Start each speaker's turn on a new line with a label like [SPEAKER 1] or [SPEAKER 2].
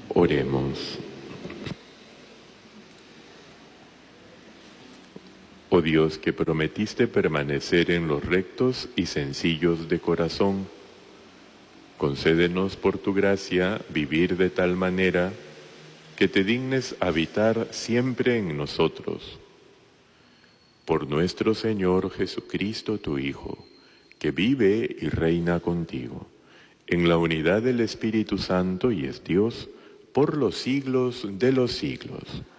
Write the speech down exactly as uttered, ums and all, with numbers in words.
[SPEAKER 1] Oremos. Oh Dios, que prometiste permanecer en los rectos y sencillos de corazón, concédenos por tu gracia vivir de tal manera que te dignes habitar siempre en nosotros. Por nuestro Señor Jesucristo, tu Hijo, que vive y reina contigo, en la unidad del Espíritu Santo y es Dios, por los siglos de los siglos.